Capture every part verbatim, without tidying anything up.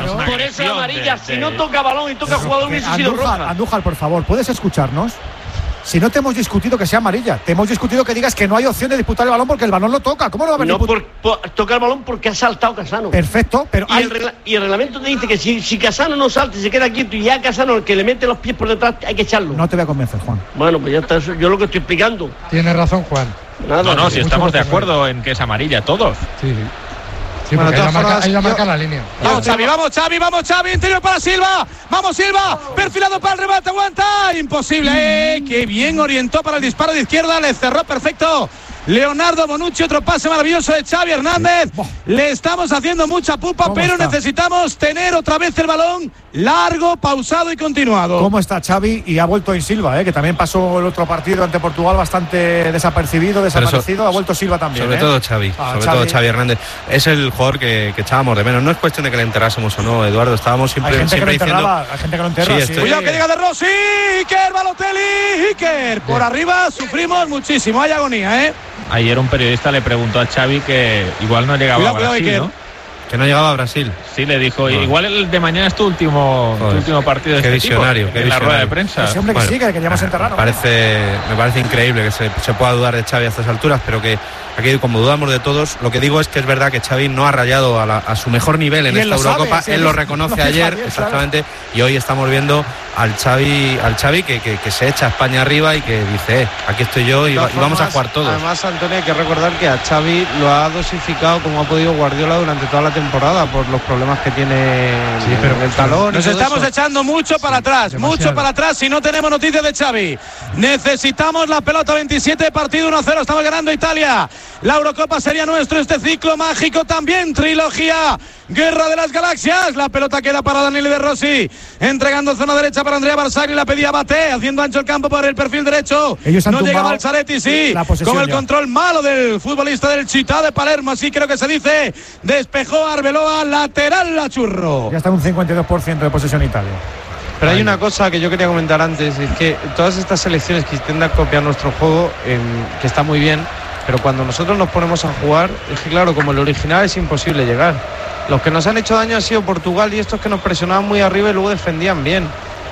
claro. una Por eso es amarilla. de, Si de... no toca balón y toca Pero, jugador hubiese sido Andújar, roja. Andújar, por favor, ¿puedes escucharnos? Si no te hemos discutido que sea amarilla, te hemos discutido que digas que no hay opción de disputar el balón porque el balón lo toca. ¿Cómo no va a haber No disput- por, por tocar el balón porque ha saltado Casano. Perfecto, pero Y, hay... el regla- y el reglamento te dice que si, si Casano no salta y se queda quieto y ya Casano el que le mete los pies por detrás hay que echarlo. No te voy a convencer, Juan. Bueno, pues ya está, eso, yo lo que estoy explicando. Tiene razón, Juan. Nada. No, no, si Mucho estamos de razón. acuerdo en que es amarilla todos. Sí, sí. Sí, Bueno, porque de ahí la todas marca, formas, ahí la yo- marca la línea. Vamos Xavi, vamos Xavi, vamos Xavi, interior para Silva, vamos Silva, perfilado para el remate, aguanta, imposible, eh, qué bien orientó para el disparo de izquierda, le cerró perfecto Leonardo Bonucci, otro pase maravilloso de Xavi Hernández, le estamos haciendo mucha pupa, pero está? necesitamos tener otra vez el balón largo, pausado y continuado. ¿Cómo está Xavi? Y ha vuelto en Silva, ¿eh? Que también pasó el otro partido ante Portugal bastante desapercibido, desaparecido. Ha vuelto Silva también. Sobre ¿eh? todo Xavi, Ah, sobre Xavi. todo Xavi Hernández. Es el jugador que, que echábamos de menos. No es cuestión de que le enterrásemos o no, Eduardo. Estábamos siempre, Hay gente siempre que lo diciendo. enterraba, hay gente que lo enterra. Sí, sí. estoy- Cuidado que llega de Rossi, Iker, Balotelli, Iker, por arriba sufrimos muchísimo, hay agonía, eh. Ayer un periodista le preguntó a Xavi que igual no llegaba Cuidado, a cuidado, Brasil, Iker. ¿no? Que no llegaba a Brasil. Sí, le dijo, Joder. igual el de mañana es tu último, tu Joder. último partido de Qué este tipo, visionario, qué en la rueda de visionario. prensa. Ese hombre que Bueno, sí, que queríamos enterrar. ¿no? Parece, me parece increíble que se, se pueda dudar de Xavi a estas alturas, pero que aquí, como dudamos de todos, lo que digo es que es verdad que Xavi no ha rayado a, la- a su mejor nivel en Y él esta lo sabe, Eurocopa. sí, él él lo lo reconoce sabe ayer, bien, exactamente, y hoy estamos viendo al Xavi, al Xavi que, que, que se echa a España arriba y que dice, eh, aquí estoy yo y, De va- todas y vamos a formas, jugar todos. Además, Antonio, hay que recordar que a Xavi lo ha dosificado como ha podido Guardiola durante toda la temporada por los problemas que tiene Sí, en pero el talón. y Nos todo estamos eso. echando mucho para atrás, demasiado. mucho para atrás y no tenemos noticias de Xavi. Necesitamos la pelota, veintisiete, partido uno a cero, estamos ganando Italia. La Eurocopa sería nuestro, este ciclo mágico también, trilogía, Guerra de las Galaxias. La pelota queda para Daniele De Rossi, entregando zona derecha para Andrea Barzagli, la pedía Bate, haciendo ancho el campo por el perfil derecho. Ellos han No llega tumbado Balzaretti, sí, la posesión con el ya. control malo del futbolista del Città de Palermo, así creo que se dice. Despejó Arbeloa, lateral la Churro. Ya está en un cincuenta y dos por ciento de posesión Italia. Pero hay una cosa que yo quería comentar antes, es que todas estas selecciones que intentan copiar nuestro juego, em, que está muy bien, pero cuando nosotros nos ponemos a jugar, es que claro, como el original es imposible llegar. Los que nos han hecho daño han sido Portugal y estos que nos presionaban muy arriba y luego defendían bien.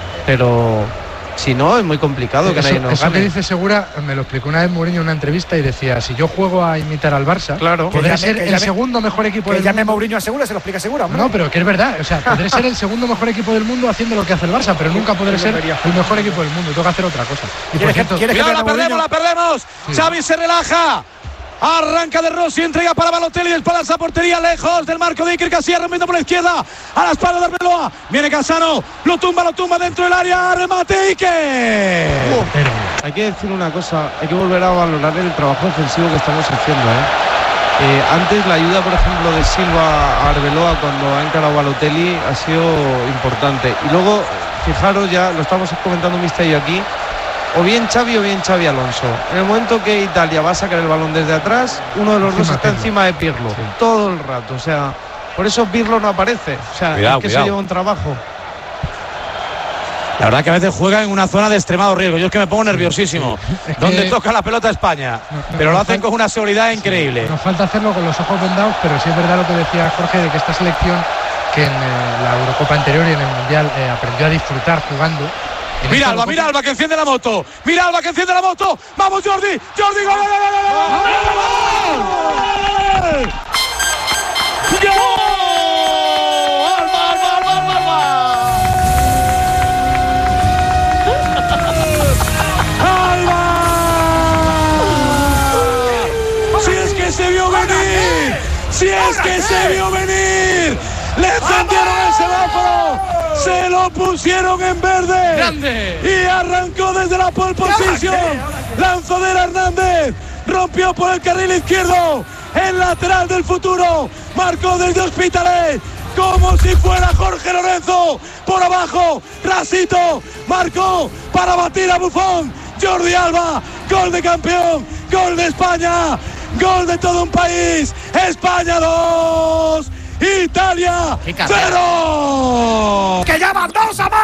Pero si no, es muy complicado que Eso, nadie nos eso que gane. dice Segura, me lo explicó una vez Mourinho en una entrevista y decía, si yo juego a imitar al Barça, Claro. podré Que ser llame- que el llame- segundo mejor equipo Que del llame mundo. Mourinho a Segura, se lo explica Segura. hombre. No, pero que es verdad, o sea, podré ser el segundo mejor equipo del mundo haciendo lo que hace el Barça, pero nunca podré ser el mejor equipo del mundo, tengo que hacer otra cosa. Y por ¿Quieres que- cierto, quieres que Cuidado, vea la a perdemos, Mourinho? la perdemos. Sí. Xavi se relaja. Arranca de Rossi, entrega para Balotelli, espaldas a portería, lejos del marco de Iker Casillas, rompiendo por la izquierda, a la espalda de Arbeloa. Viene Casano, lo tumba, lo tumba dentro del área, remate Iker. pero Hay que decir una cosa, hay que volver a valorar el trabajo ofensivo que estamos haciendo, ¿eh? Eh, antes la ayuda, por ejemplo, de Silva a Arbeloa cuando ha encarado Balotelli ha sido importante. Y luego, fijaros, ya lo estamos comentando Mister y yo aquí, o bien Xavi o bien Xavi Alonso. En el momento que Italia va a sacar el balón desde atrás, uno de los Encima dos está Pirlo. encima de Pirlo, Sí. todo el rato. O sea, por eso Pirlo no aparece. O sea, Cuidado, es que cuidado. se lleva un trabajo. La verdad que a veces juega en una zona de extremado riesgo. Yo es que me pongo nerviosísimo. Es que- Donde toca la pelota España. No, Pero lo no, hacen no, con una seguridad increíble. nos falta hacerlo con los ojos vendados, pero sí es verdad lo que decía Jorge de que esta selección, que en eh, la Eurocopa anterior y en el Mundial eh, aprendió a disfrutar jugando. en Mira esta Alba, Eurocopa- mira Alba que enciende la moto. Mira Alba que enciende la moto. Vamos Jordi. Jordi, gol, gol, gol, gol, gol, gol, gol. ¡Gol! Alba, Alba, Alba, Alba, Alba. Si es que se vio venir. Si es que se vio venir. Le encendieron el semáforo. Se lo pusieron en verde. ¡Grande! Y arrancó desde la pole position. Lanzadera Hernández. Rompió por el carril izquierdo. El lateral del futuro. Marcó desde Hospitalet. Como si fuera Jorge Lorenzo. Por abajo. Rasito. Marcó para batir a Buffon. Jordi Alba. Gol de campeón. Gol de España. Gol de todo un país. España dos. Italia ¡Qué carrera! cero. ¡Qué ¡Se llaman dos a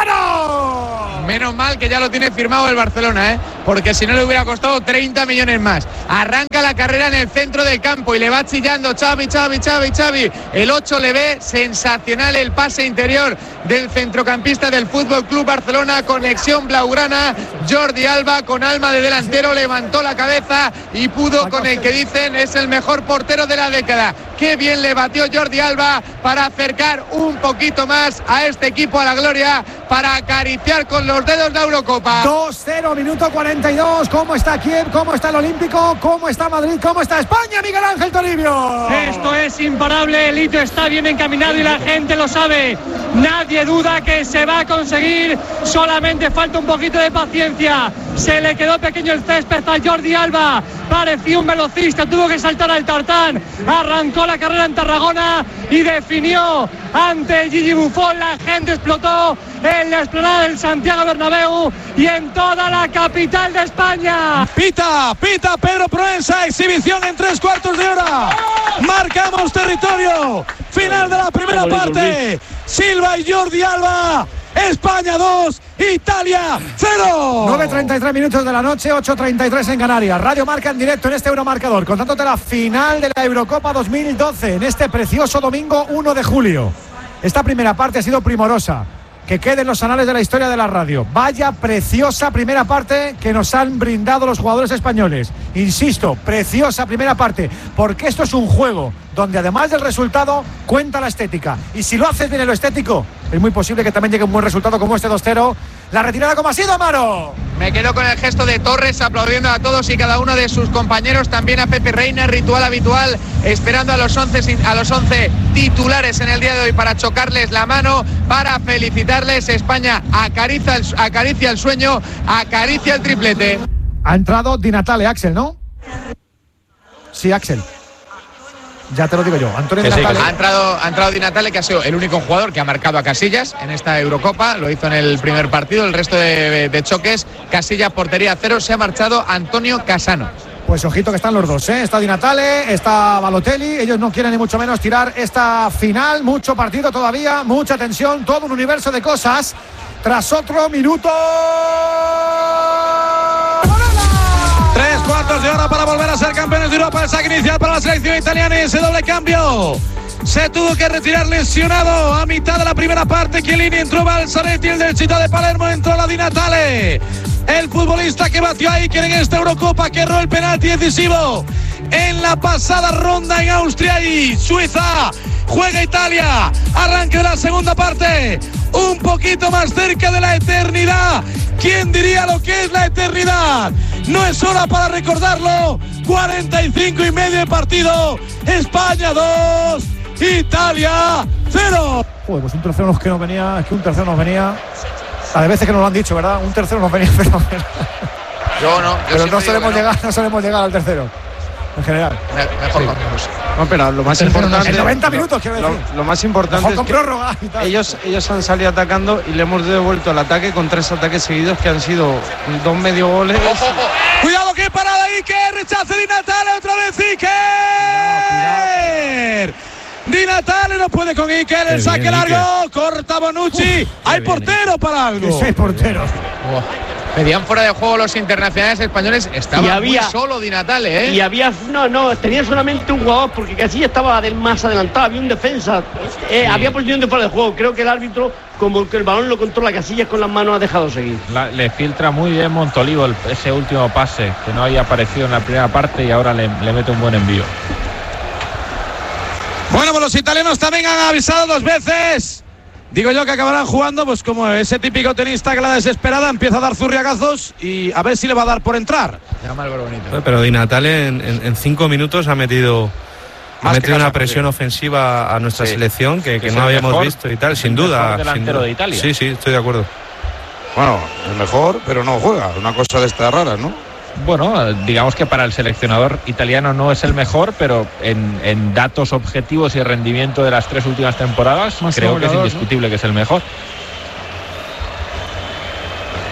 mano! Menos mal que ya lo tiene firmado el Barcelona, ¿eh? Porque si no le hubiera costado treinta millones más. Arranca la carrera en el centro del campo y le va chillando Xavi, Xavi, Xavi, Xavi. El ocho le ve sensacional el pase interior del centrocampista del Fútbol Club Barcelona. Conexión blaugrana. Jordi Alba con alma de delantero levantó la cabeza y pudo con el que dicen es el mejor portero de la década. Qué bien le batió Jordi Alba para acercar un poquito más a este equipo a la gloria, para acariciar con los dedos la Eurocopa. dos cero, minuto cuarenta y dos. ¿Cómo está Kiev? ¿Cómo está el Olímpico? ¿Cómo está Madrid? ¿Cómo está España, Miguel Ángel Toribio? Esto es imparable, el hito está bien encaminado y la gente lo sabe. Nadie duda que se va a conseguir, solamente falta un poquito de paciencia. Se le quedó pequeño el césped a Jordi Alba, parecía un velocista, tuvo que saltar al tartán, arrancó la carrera en Tarragona y definió ante Gigi Buffon. La gente explotó en la explanada del Santiago Bernabéu y en toda la capital de España. Pita, pita Pedro Proensa, exhibición en tres cuartos de hora. Marcamos territorio. Final de la primera parte. Silva y Jordi Alba. España dos, Italia cero. nueve treinta y tres minutos de la noche, ocho treinta y tres en Canarias. Radio Marca en directo en este Euromarcador, contándote la final de la Eurocopa dos mil doce en este precioso domingo uno de julio. Esta primera parte ha sido primorosa. Que quede en los anales de la historia de la radio. Vaya preciosa primera parte que nos han brindado los jugadores españoles. Insisto, preciosa primera parte, porque esto es un juego donde además del resultado cuenta la estética. Y si lo haces bien en lo estético, es muy posible que también llegue un buen resultado como este dos cero. La retirada, ¿cómo ha sido, Amaro? Me quedo con el gesto de Torres aplaudiendo a todos y cada uno de sus compañeros, también a Pepe Reina, ritual habitual, esperando a los once, a los once titulares en el día de hoy para chocarles la mano, para felicitarles. España acaricia el, acaricia el sueño, acaricia el triplete. Ha entrado Di Natale, Axel, ¿no? Sí, Axel. Ya te lo digo yo, Antonio Di Natale. Ha entrado, ha entrado Di Natale, que ha sido el único jugador que ha marcado a Casillas en esta Eurocopa. Lo hizo en el primer partido, el resto de, de choques. Casillas, portería cero, se ha marchado Antonio Casano. Pues ojito que están los dos, ¿eh? Está Di Natale, está Balotelli. Ellos no quieren ni mucho menos tirar esta final. Mucho partido todavía, mucha tensión, todo un universo de cosas. Tras otro minuto... Tres cuartos de hora para volver a ser campeones de Europa. El saque inicial para la selección italiana y ese doble cambio. Se tuvo que retirar lesionado a mitad de la primera parte. Chiellini, entró Balzaretti, el del Città de Palermo, entró la Di Natale. El futbolista que batió a Iker en esta Eurocopa, que erró el penalti decisivo en la pasada ronda en Austria y Suiza. Juega Italia, arranque de la segunda parte, un poquito más cerca de la eternidad. ¿Quién diría lo que es la eternidad? No es hora para recordarlo. cuarenta y cinco y medio de partido. España dos, Italia cero. Joder, pues un tercero nos que nos venía, es que un tercero nos venía. A de veces que nos lo han dicho, ¿verdad? Un tercero nos venía fenomenal. Yo no, yo pero no solemos no. llegar, no solemos llegar al tercero. En general. Mejor sí. No, pero lo más importante. En noventa minutos, quiero decir. Lo, lo más importante es que ellos, ellos han salido atacando y le hemos devuelto el ataque con tres ataques seguidos que han sido dos medio goles. Oh, oh, oh. Cuidado, que parada Iker, rechace Di Natale, otra vez Iker. Di Natale no puede con Iker, el saque largo, corta Bonucci. Uf, hay portero para algo. Sí, hay porteros. Oh. Pedían fuera de juego los internacionales españoles. Estaba había, muy solo Di Natale, ¿eh? Y había, no, no, tenía solamente un jugador porque Casillas estaba más adelantado, había un defensa. Eh, sí. Había posición de fuera de juego. Creo que el árbitro, como que el balón lo controla Casillas con las manos, ha dejado seguir. La, le filtra muy bien Montolivo el, ese último pase, que no había aparecido en la primera parte y ahora le, le mete un buen envío. Bueno, pues los italianos también han avisado dos veces. Digo yo que acabarán jugando pues como ese típico tenista que la desesperada empieza a dar zurriagazos y a ver si le va a dar por entrar. Pero Di Natale en, en, en cinco minutos ha metido, ha metido una presión ofensiva a nuestra sí. selección que, que, que no habíamos mejor, visto y tal, sin duda. Delantero sin duda. De Italia. Sí, sí, estoy de acuerdo. Bueno, el mejor, pero no juega. Una cosa de estas raras, ¿no? Bueno, digamos que para el seleccionador italiano no es el mejor, pero en, en datos objetivos y rendimiento de las tres últimas temporadas Más creo que es indiscutible, ¿no? Que es el mejor.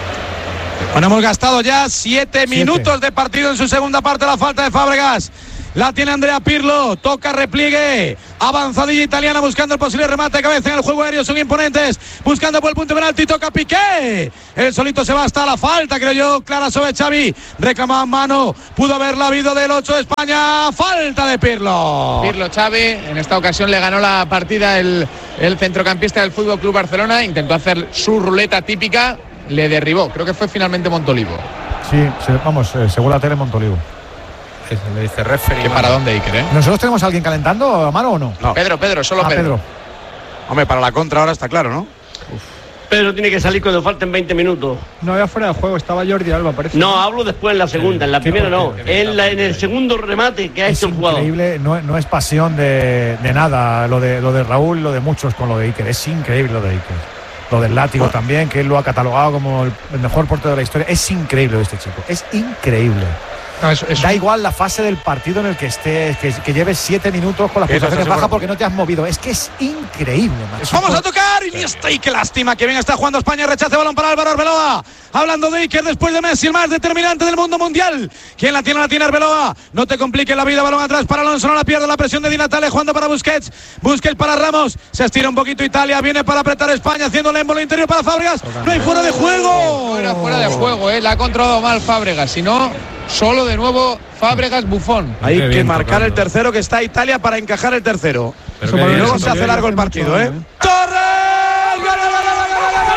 Bueno, hemos gastado ya siete, siete minutos de partido en su segunda parte. La falta de Fábregas La tiene Andrea Pirlo. Toca repliegue. Avanzadilla italiana buscando el posible remate de cabeza en el juego aéreo. Son imponentes. Buscando por el punto penalti. Toca Piqué. El solito se va hasta la falta, creo yo. Clara sobre Xavi. Reclamaba mano. Pudo haberla habido del ocho de España. Falta de Pirlo. Pirlo, Xavi. En esta ocasión le ganó la partida el, el centrocampista del Fútbol Club Barcelona. Intentó hacer su ruleta típica. Le derribó. Creo que fue finalmente Montolivo. Sí, sí, vamos, eh, según la tele Montolivo. Le dice referee. ¿Para dónde Iker, eh? ¿Nosotros tenemos a alguien calentando, Amaro, o no? No. Pedro, Pedro, solo Ah, Pedro. Pedro. Hombre, para la contra ahora está claro, ¿no? Pedro tiene que salir cuando falten veinte minutos. No había fuera de juego, estaba Jordi Alba, parece. No, hablo después en la segunda, en la primera no. En, la, en el segundo remate que ha Es hecho el jugador. increíble, no, no es pasión de, de nada lo de, lo de Raúl, lo de muchos con lo de Iker. Es increíble lo de Iker. Lo del látigo bueno. también, que él lo ha catalogado como el, el mejor portero de la historia. Es increíble este chico, es increíble. No, es, es... Da igual la fase del partido en el que estés, que, que lleves siete minutos con las pulsaciones bajas porque no te has movido. Es que es increíble, macho. Vamos a tocar Iniesta y qué lástima que bien está jugando España. Rechace balón para Álvaro Arbeloa. Hablando de Iker después de Messi, el más determinante del mundo mundial. ¿Quién la tiene? La tiene Arbeloa. No te complique la vida. Balón atrás para Alonso. No la pierde la presión de Di Natale. Jugando para Busquets. Busquets para Ramos. Se estira un poquito Italia. Viene para apretar España. Haciendo el émbolo interior para Fábregas. No hay fuera de juego. No era fuera de juego, eh. La ha controlado mal Fábregas. Si no, solo de nuevo Fábregas Buffon. Hay que bien, marcar tocando. El tercero, que está Italia para encajar el tercero. Pero y luego se hace largo el partido, ¿eh? ¡Torres! ¡Gol, gol, gol, gol, gol,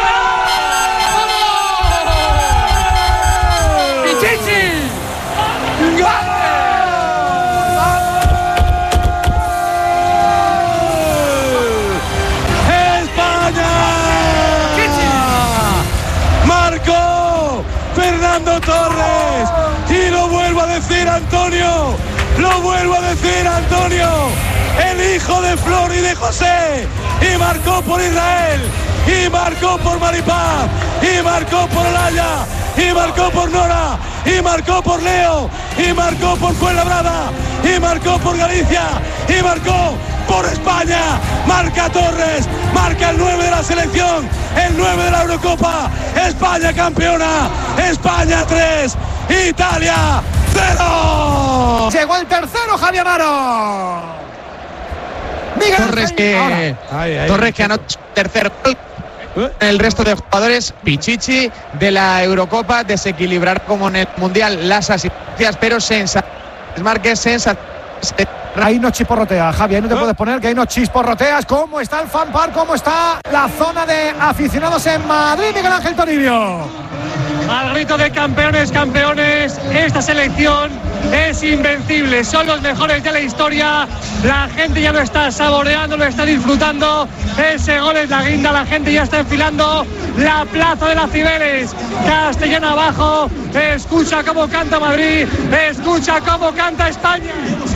gol! ¡Pichichi! ¡Gol! ¡España! ¡Marcó Fernando Torres! Y lo vuelvo a decir, Antonio, lo vuelvo a decir, Antonio, el hijo de Flor y de José, y marcó por Israel, y marcó por Maripaz, y marcó por Olaya, y marcó por Nora, y marcó por Leo, y marcó por Fuenlabrada, y marcó por Galicia, y marcó por España. Marca Torres, marca el nueve de la selección, el nueve de la Eurocopa. España campeona, España tres, Italia cero. Llegó el tercero, Javi Amaro. Miguel Torres que, ay, ay, Torres que anotó tercer gol. El resto de jugadores, Pichichi de la Eurocopa, desequilibrar como en el Mundial las asistencias, pero sensaciones. Marques sensaciones. Ahí no chisporrotea, Javi, ahí no te puedes poner que ahí no chisporroteas. ¿Cómo está el fan park? ¿Cómo está la zona de aficionados en Madrid, Miguel Ángel Toribio? Al grito de campeones, campeones, esta selección es invencible, son los mejores de la historia. La gente ya lo está saboreando, lo está disfrutando. Ese gol es la guinda, la gente ya está enfilando la plaza de las Cibeles. Castellón abajo, escucha cómo canta Madrid, escucha cómo canta España.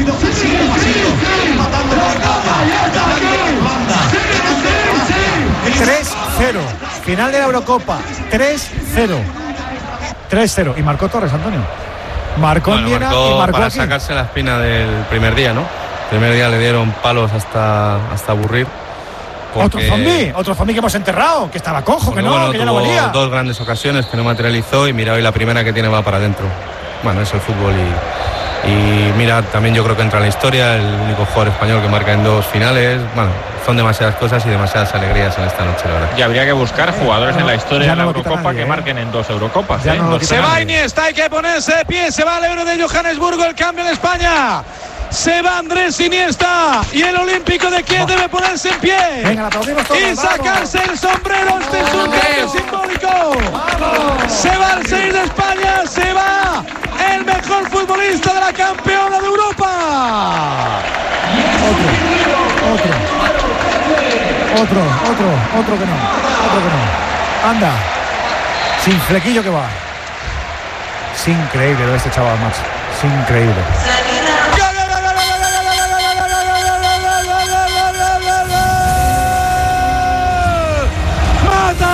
tres cero, final de la Eurocopa, tres cero. tres cero, y marcó Torres, Antonio. Marcó bueno, en Viena marcó y marcó para aquí. sacarse la espina del primer día, ¿no? El primer día le dieron palos hasta, hasta aburrir. Porque... Otro zombie, otro zombie que hemos enterrado, que estaba cojo, que no, bueno, que ya no volía. Dos grandes ocasiones que no materializó y mira, hoy la primera que tiene va para adentro. Bueno, es el fútbol y, y mira, también yo creo que entra en la historia, el único jugador español que marca en dos finales. Bueno, son demasiadas cosas y demasiadas alegrías en esta noche, la verdad. Y habría que buscar jugadores no, en la historia no de la Eurocopa nadie, que ¿eh? marquen en dos Eurocopas. ¿eh? No se va Iniesta, hay que ponerse de pie, se va al Euro de Johannesburgo, el cambio en España. Se va Andrés Iniesta y el Olímpico de Kiev debe ponerse en pie. Venga, aplaudimos todos, y sacarse vamos. El sombrero. Este es un cambio simbólico. Vamos. Se va el seis de España, se va el mejor futbolista de la campeona de Europa. Otro, otro, otro, otro, otro que no, otro que no. Anda, sin flequillo que va. Es increíble lo de este chaval, macho. Es increíble.